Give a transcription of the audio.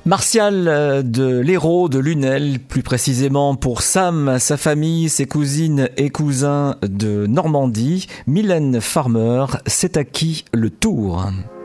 Martial de l'Hérault de Lunel, plus précisément pour Sam, sa famille, ses cousines et cousins de Normandie. Mylène Farmer, c'est à qui le tour?